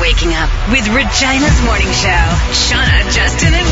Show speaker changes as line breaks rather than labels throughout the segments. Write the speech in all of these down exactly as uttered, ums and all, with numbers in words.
waking up with Regina's Morning Show. Shauna, Justin, and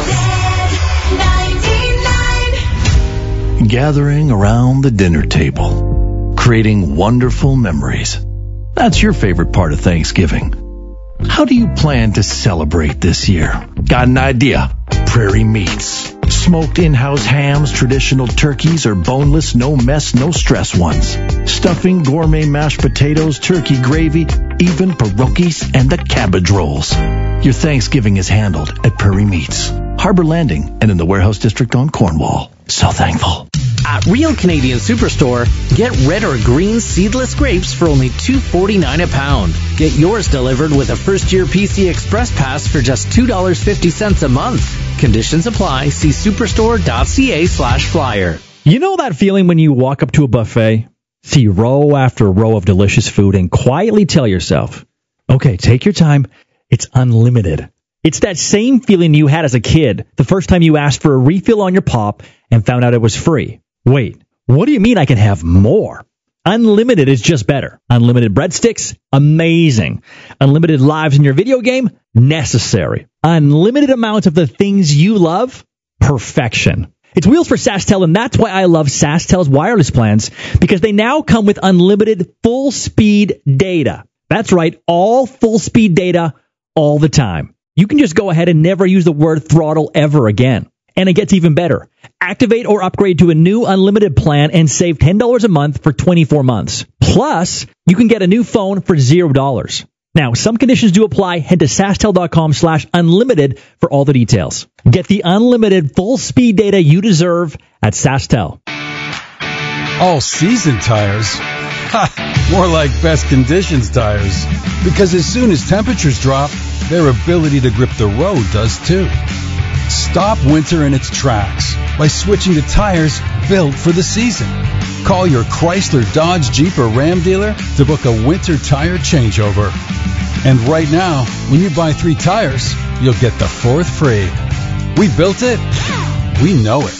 Wheels.
Gathering around the dinner table, creating wonderful memories. That's your favorite part of Thanksgiving. How do you plan to celebrate this year? Got an idea? Prairie Meats. Smoked in-house hams, traditional turkeys, or boneless, no mess, no stress ones. Stuffing, gourmet mashed potatoes, turkey gravy, even pierogies and the cabbage rolls. Your Thanksgiving is handled at Prairie Meats, Harbor Landing, and in the Warehouse District on Cornwall. So thankful.
At Real Canadian Superstore, get red or green seedless grapes for only two dollars and forty-nine cents a pound. Get yours delivered with a first-year P C Express Pass for just two dollars and fifty cents a month. Conditions apply. See superstore.ca slash flyer.
You know that feeling when you walk up to a buffet, see row after row of delicious food, and quietly tell yourself, okay, take your time, it's unlimited. It's that same feeling you had as a kid the first time you asked for a refill on your pop and found out it was free. Wait, what do you mean I can have more? Unlimited is just better. Unlimited breadsticks? Amazing. Unlimited lives in your video game? Necessary. Unlimited amounts of the things you love? Perfection. It's Wheels for SaskTel, and that's why I love SaskTel's wireless plans, because they now come with unlimited full-speed data. That's right, all full-speed data all the time. You can just go ahead and never use the word throttle ever again. And it gets even better. Activate or upgrade to a new unlimited plan and save ten dollars a month for twenty-four months. Plus, you can get a new phone for zero dollars. Now, some conditions do apply. Head to SaskTel.com slash unlimited for all the details. Get the unlimited full-speed data you deserve at SaskTel.
All-season tires? Ha! More like best conditions tires. Because as soon as temperatures drop, their ability to grip the road does too. Stop winter in its tracks by switching to tires built for the season. Call your Chrysler, Dodge, Jeep, or Ram dealer to book a winter tire changeover. And right now, when you buy three tires, you'll get the fourth free. We built it. We know it.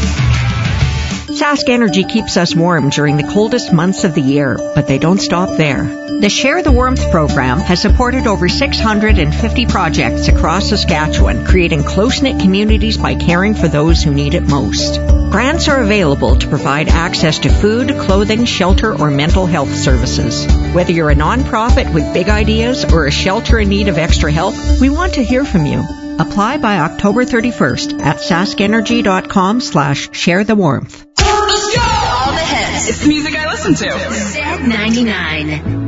Sask Energy keeps us warm during the coldest months of the year, but they don't stop there. The Share the Warmth program has supported over six hundred fifty projects across Saskatchewan, creating close-knit communities by caring for those who need it most. Grants are available to provide access to food, clothing, shelter, or mental health services. Whether you're a nonprofit with big ideas or a shelter in need of extra help, we want to hear from you. Apply by October thirty-first at saskenergy.com slash share the warmth.
All the hits.
It's the music I listen to.
Z ninety-nine.